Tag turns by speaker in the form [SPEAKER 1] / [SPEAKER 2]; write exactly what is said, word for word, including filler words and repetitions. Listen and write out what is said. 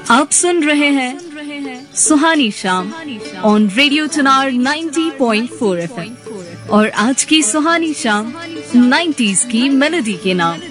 [SPEAKER 1] आप सुन रहे हैं सुहानी शाम ऑन रेडियो चुनार नब्बे पॉइंट चार एफएम और आज की सुहानी शाम नाइंटीज़ की मेलोडी के नाम।